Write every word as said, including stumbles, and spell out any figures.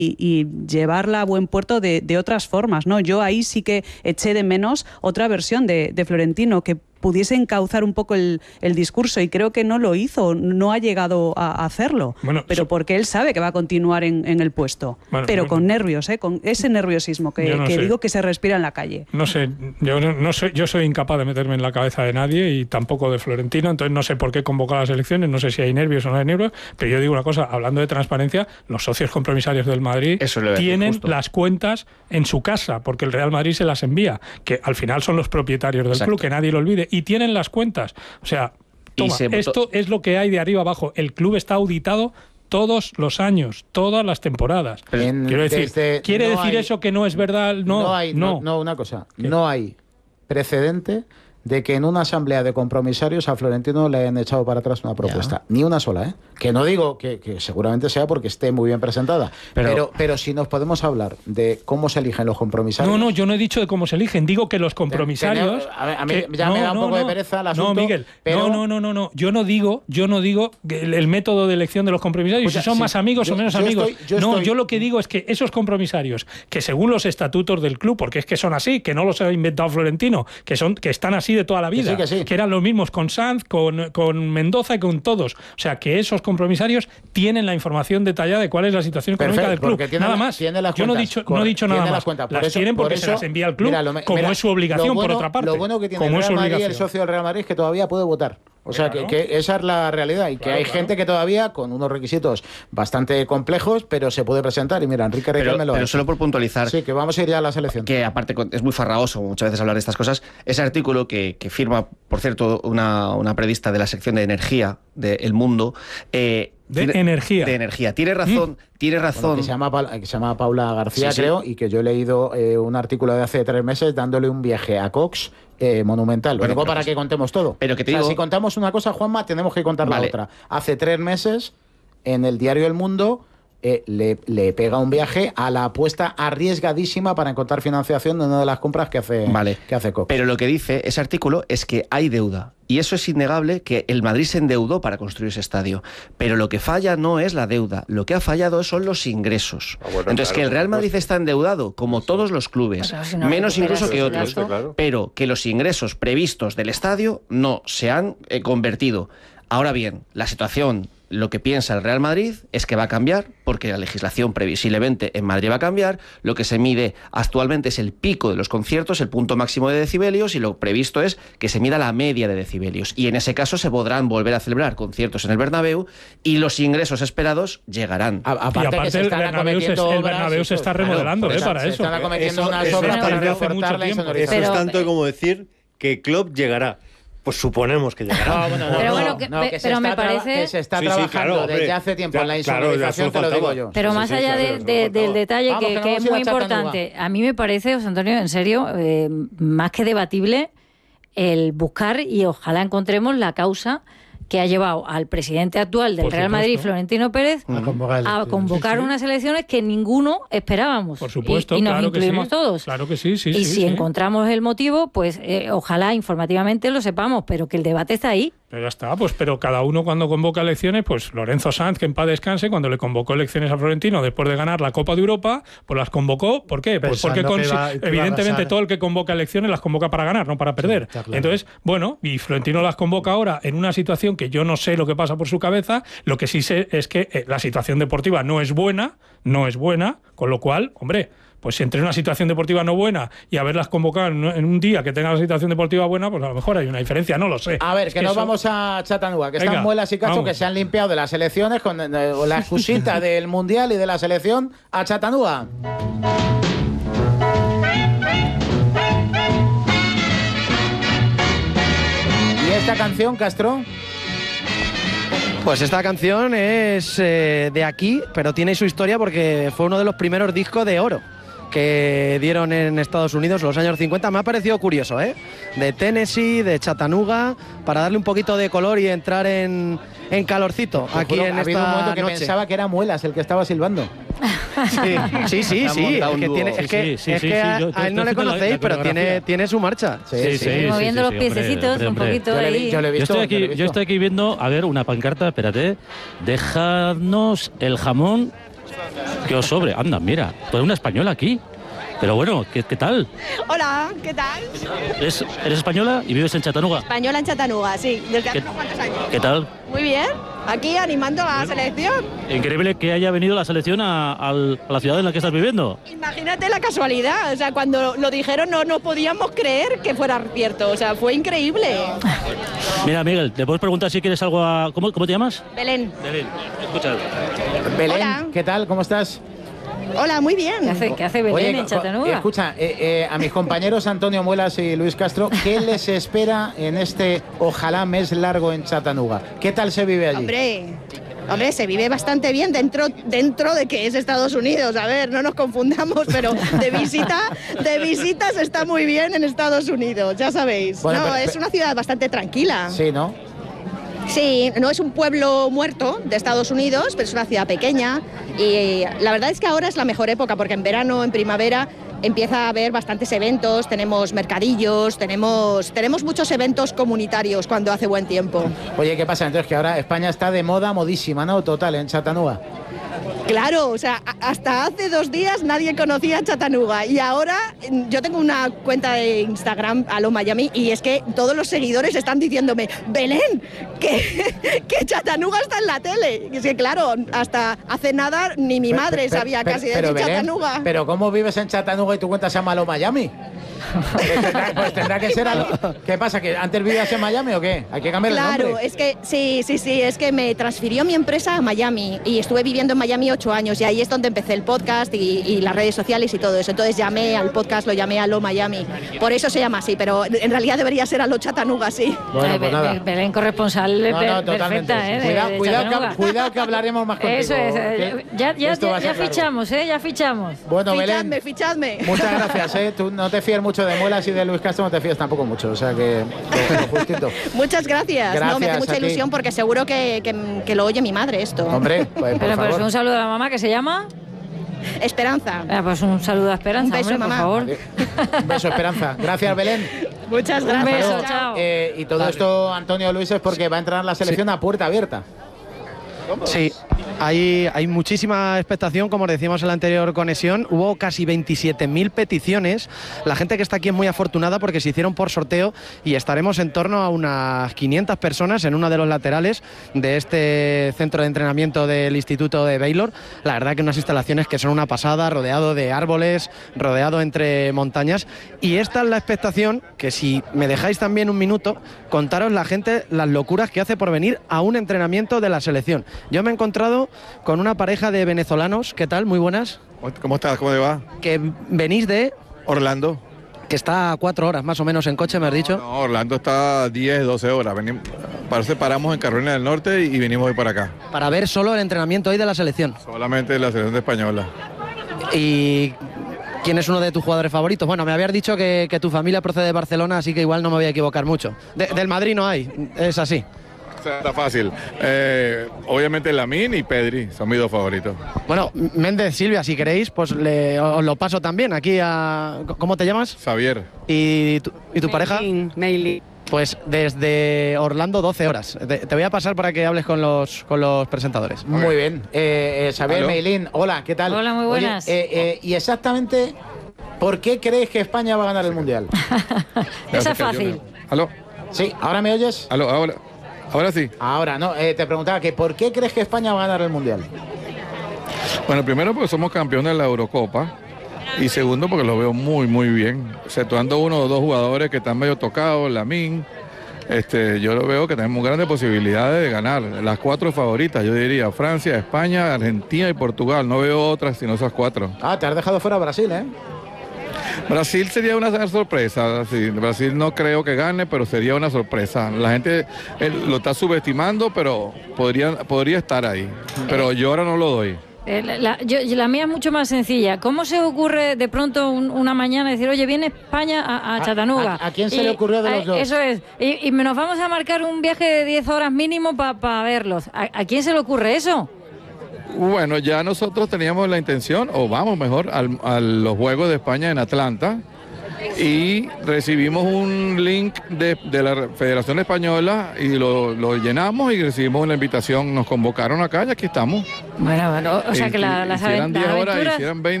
y, y llevarla a buen puerto de, de otras formas, ¿no? Yo ahí sí que eché de menos otra versión de, de Florentino, que pudiese encauzar un poco el, el discurso, y creo que no lo hizo, no ha llegado a hacerlo, bueno, pero so, porque él sabe que va a continuar en, en el puesto, bueno, pero bueno, con nervios, ¿eh? Con ese nerviosismo que, no que digo que se respira en la calle. No sé, yo no, no soy, yo soy incapaz de meterme en la cabeza de nadie y tampoco de Florentino, entonces no sé por qué convocó a las elecciones, no sé si hay nervios o no hay nervios, pero yo digo una cosa, hablando de transparencia, los socios compromisarios del Madrid tienen las cuentas en su casa, porque el Real Madrid se las envía, que al final son los propietarios del Exacto. club, que nadie lo olvide, y tienen las cuentas. O sea, toma, se... esto es lo que hay de arriba abajo. El club está auditado todos los años, todas las temporadas. En, Quiero decir, desde, ¿quiere no decir hay, eso que no es verdad? No, no hay, no. no, no una cosa, ¿Qué? no hay precedente de que en una asamblea de compromisarios a Florentino le hayan echado para atrás una propuesta. Ya. Ni una sola, ¿eh? Que no digo que, que seguramente sea porque esté muy bien presentada, pero, pero, pero si nos podemos hablar de cómo se eligen los compromisarios... No, no, yo no he dicho de cómo se eligen, digo que los compromisarios... A, a mí que, ya no, me da un no, poco no, de pereza el asunto. No, Miguel, pero... no, no, no, no, no, yo no digo, yo no digo el, el método de elección de los compromisarios, o sea, si son sí, más amigos yo, o menos yo amigos. Estoy, yo no, estoy... yo lo que digo es que esos compromisarios, que según los estatutos del club, porque es que son así, que no los ha inventado Florentino, que son que están así de toda la vida, que, sí, que, sí. que eran los mismos con Sanz, con, con Mendoza y con todos. O sea, que esos compromisarios tienen la información detallada de cuál es la situación económica Perfecto, del club. Nada más. Yo no he dicho, no he dicho nada más. Las, las eso, tienen porque por eso, se las envía al club, mira, lo, como mira, es su obligación, bueno, por otra parte. Lo bueno que tiene como el Real Madrid, obligación. el socio del Real Madrid, es que todavía puede votar. O sea, claro. que, que esa es la realidad y que claro, hay claro. gente que todavía, con unos requisitos bastante complejos, pero se puede presentar. Y mira, Enrique Riquelme lo ha Pero hecho. solo por puntualizar... Sí, que vamos a ir ya a la selección. Que aparte es muy farragoso muchas veces hablar de estas cosas. Ese artículo que, que firma, por cierto, una, una periodista de la sección de energía de El Mundo... Eh, De tiene, energía. De energía. Tiene razón, mm. tiene razón. Bueno, que, se llama, que se llama Paula García, sí, creo, sí. y que yo he leído eh, un artículo de hace tres meses dándole un viaje a Cox eh, monumental. Lo bueno, digo para pues, que contemos todo. Pero que te o sea, digo... si contamos una cosa, Juanma, tenemos que contar vale. la otra. Hace tres meses, en el diario El Mundo... Eh, le, le pega un viaje a la apuesta arriesgadísima para encontrar financiación de una de las compras que hace, vale. que hace Cox. Pero lo que dice ese artículo es que hay deuda. Y eso es innegable, que el Madrid se endeudó para construir ese estadio. Pero lo que falla no es la deuda, lo que ha fallado son los ingresos. Ah, bueno, Entonces, claro, que el Real Madrid está endeudado, como todos los clubes, bueno, si no menos incluso que otros, claro. pero que los ingresos previstos del estadio no se han eh, convertido. Ahora bien, la situación... Lo que piensa el Real Madrid es que va a cambiar, porque la legislación previsiblemente en Madrid va a cambiar. Lo que se mide actualmente es el pico de los conciertos, el punto máximo de decibelios, y lo previsto es que se mida la media de decibelios. Y en ese caso se podrán volver a celebrar conciertos en el Bernabéu y los ingresos esperados llegarán. A, aparte, y aparte que se el Bernabéu, se, el Bernabéu se está remodelando claro, eh, para se eso. Se están acometiendo unas eso, obras eso para reforzar la insonorización. Eso es tanto como decir que Klopp llegará. Pues suponemos que llegará. No, bueno, no, pero no, bueno, que, no, que pero me parece que se está sí, sí, trabajando claro, desde hombre, hace tiempo ya, en la insonorización, claro, te lo digo yo. Pero sí, más sí, allá sí, de, sí, de, del detalle Vamos, que, que, que es muy importante, a mí me parece, José Antonio, en serio, eh, más que debatible el buscar y ojalá encontremos la causa que ha llevado al presidente actual del Por Real supuesto. Madrid, Florentino Pérez, a convocar, a convocar sí, sí. unas elecciones que ninguno esperábamos. Por supuesto, y, y nos claro incluimos que sí. todos. Claro que sí, sí. Y sí, si sí. encontramos el motivo, pues eh, ojalá informativamente lo sepamos, pero que el debate está ahí. Pero ya está, pues pero cada uno cuando convoca elecciones, pues Lorenzo Sanz, que en paz descanse, cuando le convocó elecciones a Florentino después de ganar la Copa de Europa, pues las convocó. ¿Por qué? Pues porque con, va, evidentemente todo el que convoca elecciones las convoca para ganar, no para perder. Sí, claro. Entonces, bueno, y Florentino las convoca ahora en una situación que yo no sé lo que pasa por su cabeza, lo que sí sé es que eh, la situación deportiva no es buena, no es buena, con lo cual, hombre... Pues si entre una situación deportiva no buena y haberlas convocado en un día que tenga la situación deportiva buena, pues a lo mejor hay una diferencia, no lo sé. A ver, es que, que nos eso... vamos a Chattanooga, que Venga, están Muelas y Cacho vamos. Que se han limpiado de las elecciones con eh, la excusita del Mundial y de la selección a Chattanooga. ¿Y esta canción, Castro? Pues esta canción es eh, de aquí, pero tiene su historia porque fue uno de los primeros discos de oro que dieron en Estados Unidos en los años cincuenta. Me ha parecido curioso, ¿eh? De Tennessee, de Chattanooga, para darle un poquito de color y entrar en, en calorcito Te aquí juro, en ha esta habido un momento que noche. Pensaba que era Muelas el que estaba silbando. Sí, sí, sí, sí. Es que, tiene, es que, sí, sí, es que sí, a, sí, yo, a él no le conocéis, la, la pero tiene, tiene su marcha. Sí, sí, sí, sí, moviendo sí, sí, los piececitos hombre, hombre, un poquito hombre. ahí. Yo, yo, yo, estoy aquí, yo, yo estoy aquí viendo, a ver, una pancarta, espérate. Déjanos el jamón ¿Qué os sobre? Anda, mira, pues una española aquí. Pero bueno, ¿qué, qué tal? Hola, ¿qué tal? ¿Eres, ¿Eres española y vives en Chattanooga? Española en Chattanooga, sí, desde hace unos cuantos años. ¿Qué tal? Muy bien, aquí animando a la selección. Increíble que haya venido la selección a, a la ciudad en la que estás viviendo. Imagínate la casualidad, o sea, cuando lo dijeron no nos podíamos creer que fuera cierto, o sea, fue increíble. Mira, Miguel, ¿te puedes preguntar si quieres algo a... ¿Cómo, cómo te llamas? Belén. Belén, escucha. Belén, Hola. ¿qué tal? ¿Cómo estás? Hola, muy bien. ¿Qué hace, qué hace Belén Oye, en Chattanooga? Escucha, eh, eh, a mis compañeros Antonio Muelas y Luis Castro, ¿qué les espera en este ojalá mes largo en Chattanooga? ¿Qué tal se vive allí? Hombre, hombre, se vive bastante bien dentro, dentro de que es Estados Unidos. A ver, no nos confundamos, pero de visita, de visitas está muy bien en Estados Unidos, ya sabéis. Bueno, no, pero, es una ciudad bastante tranquila. Sí, ¿no? Sí, no es un pueblo muerto de Estados Unidos, pero es una ciudad pequeña y la verdad es que ahora es la mejor época porque en verano, en primavera empieza a haber bastantes eventos, tenemos mercadillos, tenemos, tenemos muchos eventos comunitarios cuando hace buen tiempo. Oye, ¿qué pasa? Entonces que ahora España está de moda, modísima, ¿no? Total, en Chattanooga. Claro, o sea, hasta hace dos días nadie conocía Chattanooga y ahora yo tengo una cuenta de Instagram, Alo Miami, y es que todos los seguidores están diciéndome, Belén, que, que Chattanooga está en la tele. Y es que claro, hasta hace nada ni mi madre Pero, sabía pero, casi de pero, Belén, Chattanooga. Pero ¿cómo vives en Chattanooga y tu cuenta se llama Alo Miami? Pues tendrá, pues tendrá que ser algo. ¿Qué pasa? ¿Que antes vivías en Miami o qué? Hay que cambiar Claro, el nombre. es que sí, sí, sí, es que me transfirió mi empresa a Miami y estuve viviendo en Miami ocho años y ahí es donde empecé el podcast y, y las redes sociales y todo eso. Entonces llamé al podcast, lo llamé a Lo Miami. Por eso se llama así, pero en realidad debería ser a Lo Chattanooga, sí. Bueno, pues nada. Belén corresponsal No, no, totalmente. perfecta, ¿eh? De- Cuidado, de cuidado, que, Chattanooga. cuidado que hablaremos más contigo. Eso es, eh, que ya, ya, esto va a ya, ya ser largo. fichamos, ¿eh? Ya fichamos. Bueno, Fichadme, Belén, fichadme. muchas gracias, ¿eh? Tú no te fíes mucho de Muelas y de Luis Castro, no te fíes tampoco mucho, o sea que lo, lo justito. Muchas gracias. No, me Gracias hace mucha a ti. ilusión porque seguro que, que, que lo oye mi madre esto. Hombre, pues por Pero, pero favor. un saludo a la mamá que se llama. Esperanza. Ah, pues un saludo a Esperanza, Un beso, hombre, mamá. por favor. Un beso, Esperanza. Gracias, Belén. Muchas Un gracias. beso, Luego, chao. eh, y todo esto, Antonio Luis, es porque va a entrar la selección a puerta abierta. Sí, hay, hay muchísima expectación, como decíamos en la anterior conexión. Hubo casi veintisiete mil peticiones. La gente que está aquí es muy afortunada porque se hicieron por sorteo y estaremos en torno a unas quinientas personas en uno de los laterales de este centro de entrenamiento del Instituto de Baylor. La verdad que unas instalaciones que son una pasada, rodeado de árboles, rodeado entre montañas. Y esta es la expectación, que si me dejáis también un minuto, contaros la gente las locuras que hace por venir a un entrenamiento de la selección. Yo me he encontrado con una pareja de venezolanos, ¿qué tal? Muy buenas. ¿Cómo estás? ¿Cómo te va? Que venís de... Orlando. Que está a cuatro horas más o menos en coche, me has dicho. No, Orlando está a diez, doce horas. Venimos, parece paramos en Carolina del Norte y, y venimos hoy para acá. Para ver solo el entrenamiento hoy de la selección. Solamente la selección española. ¿Y quién es uno de tus jugadores favoritos? Bueno, me habías dicho que, que tu familia procede de Barcelona, así que igual no me voy a equivocar mucho. De, del Madrid no hay, es así. O sea, está fácil. Eh, obviamente Lamine y Pedri son mis dos favoritos. Bueno, Méndez, Silvia, si queréis, pues le, os lo paso también aquí a... ¿Cómo te llamas? Xavier. ¿Y tu, y tu pareja? Meili. Pues desde Orlando doce horas. Te, te voy a pasar para que hables con los, con los presentadores. Muy bien. Eh, eh, Xavier ¿Aló? Meilín, hola, ¿qué tal? Hola, muy Oye, buenas. eh, eh, y exactamente, ¿por qué crees que España va a ganar el Mundial? Esa es fácil. ¿Aló? Sí, ¿ahora me oyes? ¿Aló? Ahora, ahora sí. Ahora, no, eh, te preguntaba que ¿por qué crees que España va a ganar el Mundial? Bueno, primero porque somos campeones de la Eurocopa. Y segundo porque lo veo muy, muy bien. Exceptuando uno o dos jugadores que están medio tocados, Lamine. Este, yo lo veo que tenemos grandes posibilidades de ganar. Las cuatro favoritas, yo diría, Francia, España, Argentina y Portugal. No veo otras sino esas cuatro. Ah, te has dejado fuera a Brasil, ¿eh? Brasil sería una sorpresa. Sí, Brasil no creo que gane, pero sería una sorpresa. La gente eh, lo está subestimando, pero podría, podría estar ahí. Pero yo ahora no lo doy. Eh, la, la- yo- la mía es mucho más sencilla. ¿Cómo se ocurre de pronto un- una mañana decir, oye, viene España a, a Chattanooga? a- a quién se Y- le ocurrió de los a- dos? Eso es. Y, y nos vamos a marcar un viaje de diez horas mínimo para verlos. ¿A, a quién se le ocurre eso? Bueno, ya nosotros teníamos la intención, o vamos mejor, al- a los Juegos de España en Atlanta. y recibimos un link de, de la Federación Española y lo, lo llenamos y recibimos una invitación, nos convocaron acá y aquí estamos. Bueno, bueno, o sea que la, las, hicieran las diez horas, aventuras... hicieran veinte